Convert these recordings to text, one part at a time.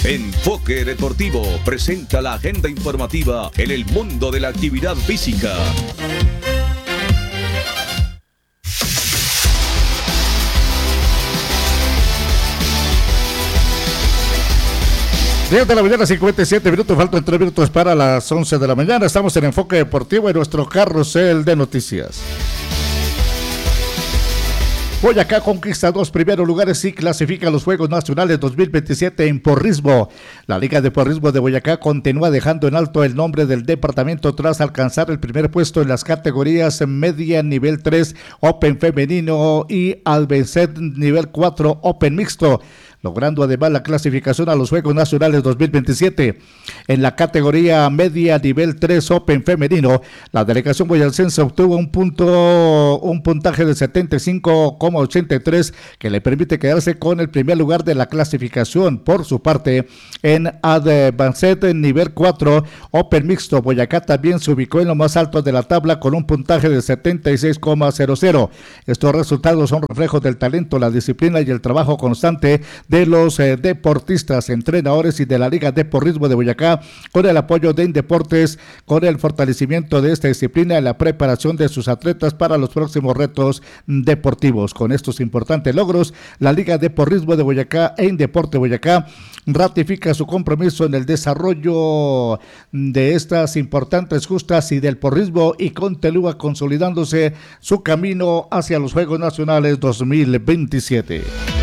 Enfoque Deportivo presenta la agenda informativa en el mundo de la actividad física. 10 de la mañana, 57 minutos, faltan 3 minutos para las 11 de la mañana. Estamos en Enfoque Deportivo en nuestro carrusel de noticias. Boyacá conquista 2 primeros lugares y clasifica a los Juegos Nacionales 2027 en porrismo. La Liga de Porrismo de Boyacá continúa dejando en alto el nombre del departamento tras alcanzar el primer puesto en las categorías media nivel 3 Open femenino y Advanced nivel 4 Open mixto, logrando además la clasificación a los Juegos Nacionales 2027. En la categoría media nivel 3 Open femenino, la delegación boyacense obtuvo un puntaje de 75,83 que le permite quedarse con el primer lugar de la clasificación. Por su parte, en Advanced nivel 4 Open mixto, Boyacá también se ubicó en lo más alto de la tabla con un puntaje de 76,00. Estos resultados son reflejos del talento, la disciplina y el trabajo constante de los deportistas, entrenadores y de la Liga de Porrismo de Boyacá, con el apoyo de Indeportes, con el fortalecimiento de esta disciplina y la preparación de sus atletas para los próximos retos deportivos. Con estos importantes logros, la Liga de Porrismo de Boyacá e Indeporte Boyacá ratifica su compromiso en el desarrollo de estas importantes justas y del porrismo y continúa consolidándose su camino hacia los Juegos Nacionales 2027.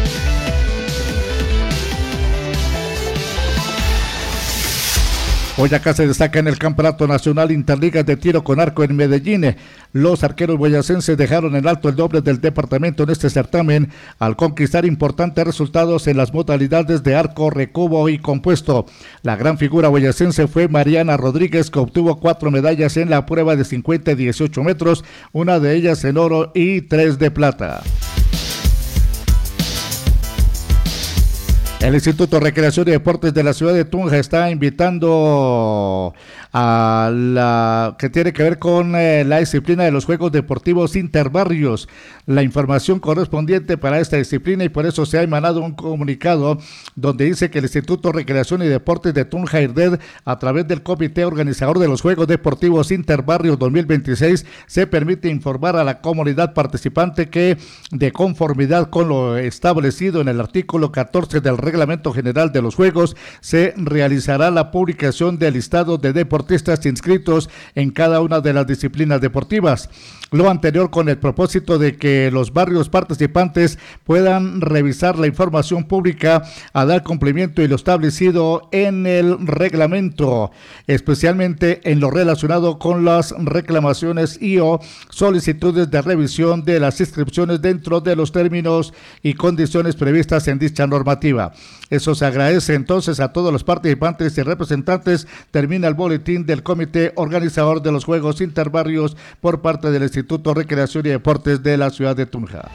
Boyacá se destaca en el Campeonato Nacional Interligas de Tiro con Arco en Medellín. Los arqueros boyacenses dejaron en alto el doble del departamento en este certamen al conquistar importantes resultados en las modalidades de arco, recubo y compuesto. La gran figura boyacense fue Mariana Rodríguez, que obtuvo 4 medallas en la prueba de 50 y 18 metros, una de ellas en oro y 3 de plata. El Instituto de Recreación y Deportes de la ciudad de Tunja está invitando a la que tiene que ver con la disciplina de los Juegos Deportivos Interbarrios. La información correspondiente para esta disciplina, y por eso se ha emanado un comunicado donde dice que el Instituto de Recreación y Deportes de Tunja, IRDED, a través del comité organizador de los Juegos Deportivos Interbarrios 2026, se permite informar a la comunidad participante que, de conformidad con lo establecido en el artículo 14 del Reglamento General de los Juegos, se realizará la publicación del listado de deportistas inscritos en cada una de las disciplinas deportivas. Lo anterior con el propósito de que los barrios participantes puedan revisar la información pública a dar cumplimiento y lo establecido en el reglamento, especialmente en lo relacionado con las reclamaciones y o solicitudes de revisión de las inscripciones dentro de los términos y condiciones previstas en dicha normativa. Eso se agradece entonces a todos los participantes y representantes. Termina el boletín del comité organizador de los Juegos Interbarrios por parte del Instituto de Recreación y Deportes de la ciudad de Tunja.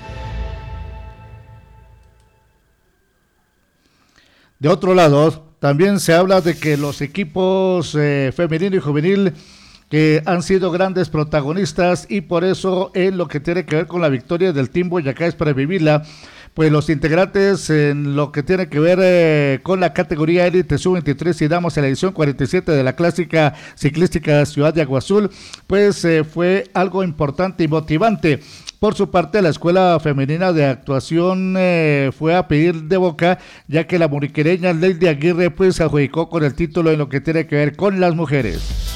De otro lado, también se habla de que los equipos femenino y juvenil que han sido grandes protagonistas, y por eso en lo que tiene que ver con la victoria del Team Boyacá es para vivirla, pues los integrantes en lo que tiene que ver con la categoría élite sub-23 y damos en la edición 47 de la clásica ciclística Ciudad de Agua Azul, pues fue algo importante y motivante. Por su parte, la Escuela Femenina de Actuación fue a pedir de boca, ya que la muriquereña Lady Aguirre pues se adjudicó con el título en lo que tiene que ver con las mujeres.